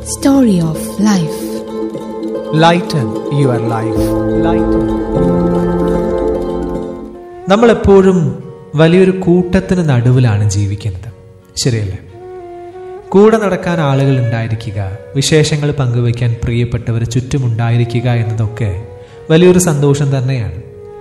Story of Life. Lighten your life. Lighten. നമ്മളെപ്പോഴും വലിയൊരു കൂട്ടത്തിന് നടുവിലാണ് ജീവിക്കുന്നത്, ശരിയല്ലേ? കൂടെ നടക്കാൻ ആളുകൾ ഉണ്ടായിരിക്കുക, വിശേഷങ്ങൾ പങ്കുവയ്ക്കാൻ പ്രിയപ്പെട്ടവർ ചുറ്റുമുണ്ടായിരിക്കുക എന്നതൊക്കെ വലിയൊരു സന്തോഷം തന്നെയാണ്.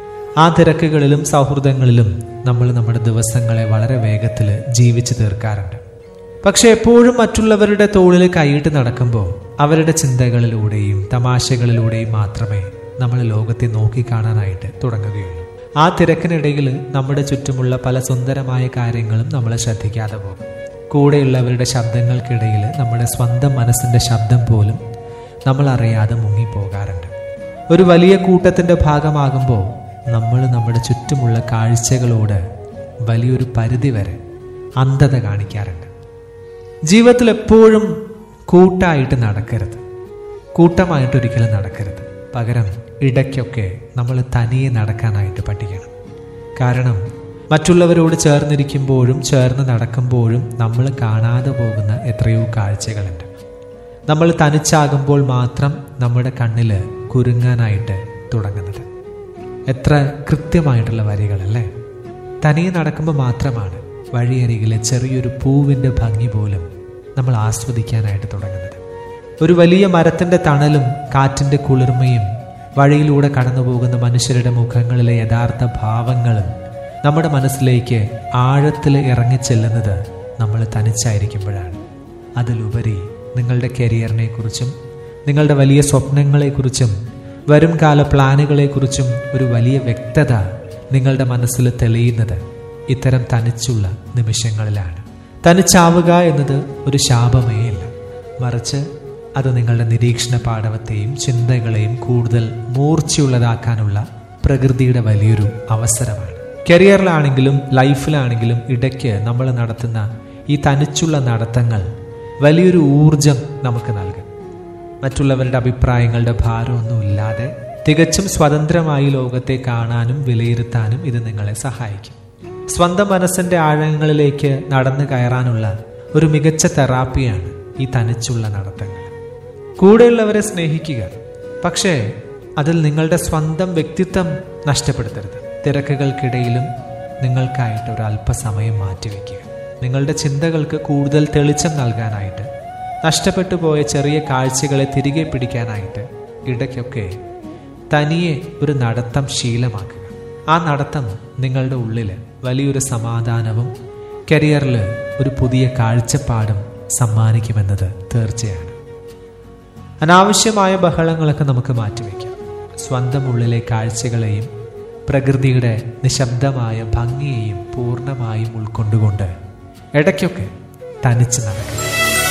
ആ തിരക്കുകളിലും സൗഹൃദങ്ങളിലും നമ്മൾ നമ്മുടെ ദിവസങ്ങളെ വളരെ വേഗത്തിൽ ജീവിച്ചു തീർക്കാറുണ്ട്. പക്ഷെ എപ്പോഴും മറ്റുള്ളവരുടെ തോളിൽ കൈയിട്ട് നടക്കുമ്പോൾ അവരുടെ ചിന്തകളിലൂടെയും തമാശകളിലൂടെയും മാത്രമേ നമ്മൾ ലോകത്തെ നോക്കിക്കാണാനായിട്ട് തുടങ്ങുകയുള്ളൂ. ആ തിരക്കിനിടയിൽ നമ്മുടെ ചുറ്റുമുള്ള പല സുന്ദരമായ കാര്യങ്ങളും നമ്മളെ ശ്രദ്ധിക്കാതെ പോകും. കൂടെയുള്ളവരുടെ ശബ്ദങ്ങൾക്കിടയിൽ നമ്മുടെ സ്വന്തം മനസ്സിൻ്റെ ശബ്ദം പോലും നമ്മൾ അറിയാതെ മുങ്ങിപ്പോകാറുണ്ട്. ഒരു വലിയ കൂട്ടത്തിൻ്റെ ഭാഗമാകുമ്പോൾ നമ്മൾ നമ്മുടെ ചുറ്റുമുള്ള കാഴ്ചകളോട് വലിയൊരു പരിധിവരെ അന്ധത കാണിക്കാറുണ്ട്. ജീവിതത്തിൽ എപ്പോഴും കൂട്ടായിട്ട് നടക്കരുത്, കൂട്ടമായിട്ടൊരിക്കലും നടക്കരുത്. പകരം ഇടയ്ക്കൊക്കെ നമ്മൾ തനിയെ നടക്കാനായിട്ട് പഠിക്കണം. കാരണം മറ്റുള്ളവരോട് ചേർന്നിരിക്കുമ്പോഴും ചേർന്ന് നടക്കുമ്പോഴും നമ്മൾ കാണാതെ പോകുന്ന എത്രയോ കാഴ്ചകളുണ്ട്. നമ്മൾ തനിച്ചാകുമ്പോൾ മാത്രം നമ്മുടെ കണ്ണിൽ കുരുങ്ങാനായിട്ട് തുടങ്ങുന്നത്. എത്ര കൃത്യമായിട്ടുള്ള വരികളല്ലേ! തനിയെ നടക്കുമ്പോൾ മാത്രമാണ് വഴിയരികിലെ ചെറിയൊരു പൂവിൻ്റെ ഭംഗി പോലും നമ്മൾ ആസ്വദിക്കാനായിട്ട് തുടങ്ങുന്നത്. ഒരു വലിയ മരത്തിൻ്റെ തണലും കാറ്റിൻ്റെ കുളിർമയും വഴിയിലൂടെ കടന്നു പോകുന്ന മനുഷ്യരുടെ മുഖങ്ങളിലെ യഥാർത്ഥ ഭാവങ്ങളും നമ്മുടെ മനസ്സിലേക്ക് ആഴത്തിൽ ഇറങ്ങിച്ചെല്ലുന്നത് നമ്മൾ തനിച്ചായിരിക്കുമ്പോഴാണ്. അതിലുപരി നിങ്ങളുടെ കരിയറിനെ കുറിച്ചും നിങ്ങളുടെ വലിയ സ്വപ്നങ്ങളെക്കുറിച്ചും വരും കാല പ്ലാനുകളെക്കുറിച്ചും ഒരു വലിയ വ്യക്തത നിങ്ങളുടെ മനസ്സിൽ തെളിയുന്നത് ഇത്തരം തനിച്ചുള്ള നിമിഷങ്ങളിലാണ്. തനിച്ചാവുക എന്നത് ഒരു ശാപമേ അല്ല, മറിച്ച് അത് നിങ്ങളുടെ നിരീക്ഷണ പാടവത്തെയും ചിന്തകളെയും കൂടുതൽ മൂർച്ചയുള്ളതാക്കാനുള്ള പ്രകൃതിയുടെ വലിയൊരു അവസരമാണ്. കരിയറിലാണെങ്കിലും ലൈഫിലാണെങ്കിലും ഇടയ്ക്ക് നമ്മൾ നടത്തുന്ന ഈ തനിച്ചുള്ള നടത്തങ്ങൾ വലിയൊരു ഊർജം നമുക്ക് നൽകും. മറ്റുള്ളവരുടെ അഭിപ്രായങ്ങളുടെ ഭാരമൊന്നുമില്ലാതെ തികച്ചും സ്വതന്ത്രമായി ലോകത്തെ കാണാനും വിലയിരുത്താനും ഇത് നിങ്ങളെ സഹായിക്കും. സ്വന്തം മനസ്സിന്റെ ആഴങ്ങളിലേക്ക് നടന്നു കയറാനുള്ള ഒരു മികച്ച തെറാപ്പിയാണ് ഈ തനിച്ചുള്ള നടത്തങ്ങൾ. കൂടെയുള്ളവരെ സ്നേഹിക്കുക, പക്ഷേ അതിൽ നിങ്ങളുടെ സ്വന്തം വ്യക്തിത്വം നഷ്ടപ്പെടുത്തരുത്. തിരക്കുകൾക്കിടയിലും നിങ്ങൾക്കായിട്ട് ഒരു അല്പസമയം മാറ്റിവെക്കുക. നിങ്ങളുടെ ചിന്തകൾക്ക് കൂടുതൽ തെളിച്ചം നൽകാനായിട്ട്, നഷ്ടപ്പെട്ടു പോയ ചെറിയ കാഴ്ചകളെ തിരികെ പിടിക്കാനായിട്ട് ഇടയ്ക്കൊക്കെ തനിയെ ഒരു നടത്തം ശീലമാക്കുക. ആ നടത്തം നിങ്ങളുടെ ഉള്ളിൽ വലിയൊരു സമാധാനവും കരിയറിൽ ഒരു പുതിയ കാഴ്ചപ്പാടും സമ്മാനിക്കുമെന്നത് തീർച്ചയാണ്. അനാവശ്യമായ ബഹളങ്ങളൊക്കെ നമുക്ക് മാറ്റിവെക്കാം. സ്വന്തം ഉള്ളിലെ കാഴ്ചകളെയും പ്രകൃതിയുടെ നിശബ്ദമായ ഭംഗിയെയും പൂർണ്ണമായും ഉൾക്കൊണ്ടുകൊണ്ട് ഇടയ്ക്കൊക്കെ തനിച്ച് നടക്കുക.